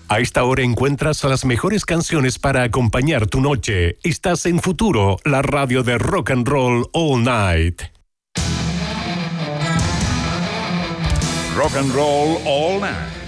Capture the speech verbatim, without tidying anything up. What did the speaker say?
A esta hora encuentras las mejores canciones para acompañar tu noche. Estás en Futuro, la radio de Rock and Roll All Night. Rock and Roll All Night.